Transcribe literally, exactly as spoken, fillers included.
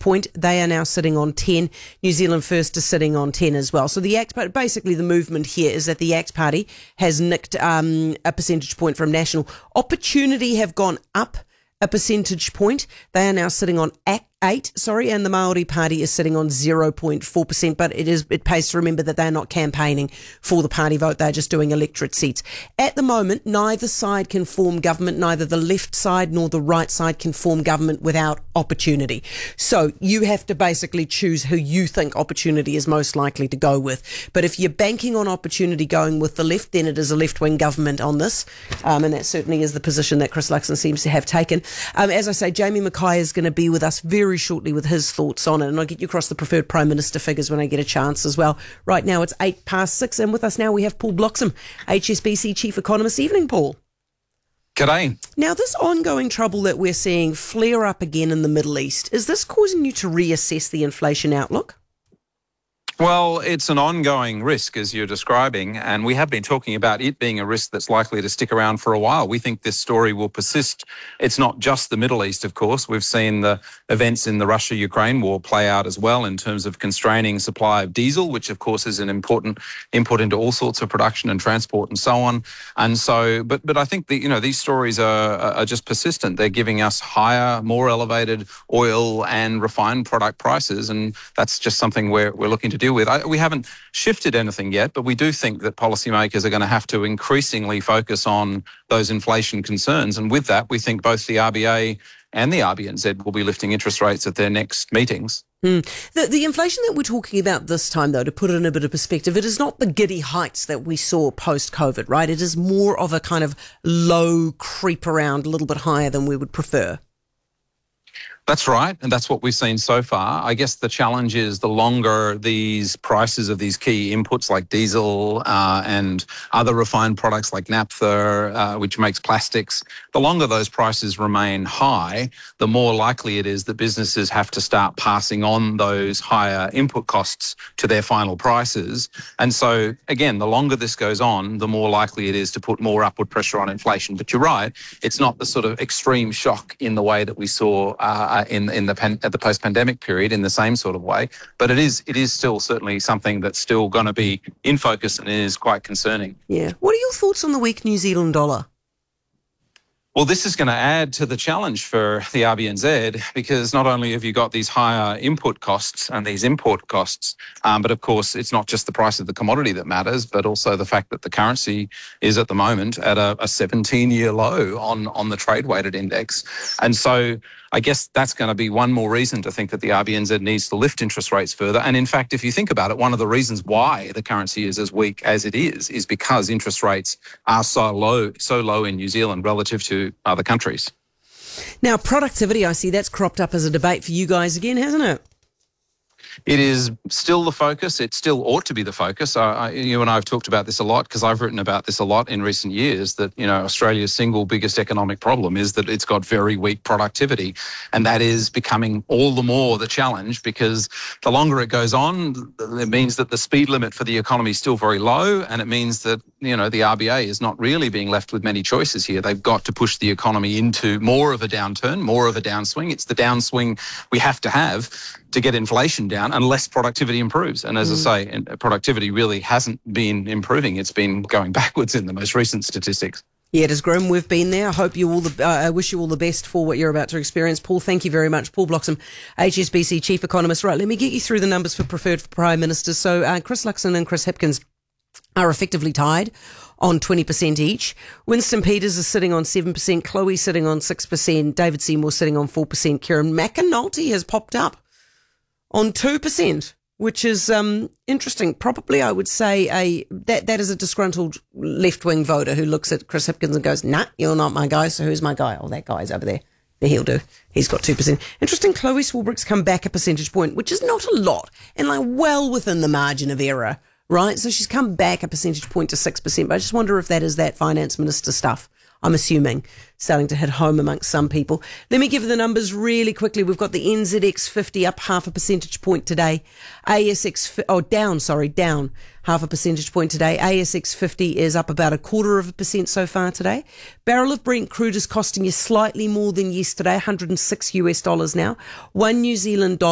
point. They are now sitting on ten. New Zealand First is sitting on ten as well. So the ACT Party, basically the movement here is that the ACT Party has nicked um, a percentage point from National. Opportunity have gone up a percentage point. They are now sitting on eight, sorry, and the Māori Party is sitting on zero point four percent, but it is it pays to remember that they're not campaigning for the party vote, they're just doing electorate seats. At the moment, neither side can form government, neither the left side nor the right side can form government without Opportunity. So you have to basically choose who you think Opportunity is most likely to go with. But if you're banking on Opportunity going with the left, then it is a left-wing government on this, um, and that certainly is the position that Chris Luxon seems to have taken. Um, as I say, Jamie Mackay is going to be with us very shortly with his thoughts on it, and I'll get you across the preferred Prime Minister figures when I get a chance as well. Right now it's eight past six, and with us now we have Paul Bloxham, H S B C Chief Economist. Evening, Paul. G'day. Now, this ongoing trouble that we're seeing flare up again in the Middle East, is this causing you to reassess the inflation outlook? Well, it's an ongoing risk, as you're describing, and we have been talking about it being a risk that's likely to stick around for a while. We think this story will persist. It's not just the Middle East, of course. We've seen the events in the Russia-Ukraine war play out as well in terms of constraining supply of diesel, which, of course, is an important input into all sorts of production and transport and so on. And so, but but I think that, you know, these stories are, are just persistent. They're giving us higher, more elevated oil and refined product prices, and that's just something we're, we're looking to deal with. I, we haven't shifted anything yet, but we do think that policymakers are going to have to increasingly focus on those inflation concerns. And with that, we think both the R B A and the R B N Z will be lifting interest rates at their next meetings. Mm. The, the inflation that we're talking about this time, though, to put it in a bit of perspective, it is not the giddy heights that we saw post-COVID, right? It is more of a kind of low creep around, a little bit higher than we would prefer. That's right, and that's what we've seen so far. I guess the challenge is the longer these prices of these key inputs like diesel uh, and other refined products like naphtha, uh, which makes plastics, the longer those prices remain high, the more likely it is that businesses have to start passing on those higher input costs to their final prices. And so, again, the longer this goes on, the more likely it is to put more upward pressure on inflation. But you're right, it's not the sort of extreme shock in the way that we saw uh, in in the pan, at the post-pandemic period in the same sort of way, but it is it is still certainly something that's still going to be in focus and is quite concerning. Yeah. What are your thoughts on the weak New Zealand dollar? Well, this is going to add to the challenge for the R B N Z, because not only have you got these higher input costs and these import costs, um, but of course it's not just the price of the commodity that matters, but also the fact that the currency is at the moment at a, a seventeen-year low on, on the trade-weighted index. And so I guess that's going to be one more reason to think that the R B N Z needs to lift interest rates further. And in fact, if you think about it, one of the reasons why the currency is as weak as it is, is because interest rates are so low, so low in New Zealand relative to other countries. Now, productivity, I see that's cropped up as a debate for you guys again, hasn't it? It is still the focus. It still ought to be the focus. I, I, you and I have talked about this a lot because I've written about this a lot in recent years, that, you know, Australia's single biggest economic problem is that it's got very weak productivity. And that is becoming all the more the challenge, because the longer it goes on, it means that the speed limit for the economy is still very low. And it means that, you know, the R B A is not really being left with many choices here. They've got to push the economy into more of a downturn, more of a downswing. It's the downswing we have to have to get inflation down unless productivity improves. And as mm. I say, productivity really hasn't been improving. It's been going backwards in the most recent statistics. Yeah, it is grim. We've been there. I hope you all the, uh, I wish you all the best for what you're about to experience. Paul, thank you very much. Paul Bloxham, H S B C Chief Economist. Right, let me get you through the numbers for preferred Prime Ministers. So uh, Chris Luxon and Chris Hipkins are effectively tied on twenty percent each. Winston Peters is sitting on seven percent. Chloe sitting on six percent. David Seymour sitting on four percent. Kieran McAnulty has popped up on two percent, which is um, interesting. Probably, I would say, a that that is a disgruntled left-wing voter who looks at Chris Hipkins and goes, nah, you're not my guy, so who's my guy? Oh, that guy's over there. There, he'll do. He's got two percent. Interesting, Chloe Swarbrick's come back a percentage point, which is not a lot, and like well within the margin of error, right? So she's come back a percentage point to six percent, but I just wonder if that is that finance minister stuff. I'm assuming, starting to hit home amongst some people. Let me give you the numbers really quickly. We've got the N Z X fifty up half a percentage point today. A S X, oh, down, sorry, down half a percentage point today. A S X fifty is up about a quarter of a percent so far today. Barrel of Brent crude is costing you slightly more than yesterday, one hundred six US dollars now. One New Zealand dollar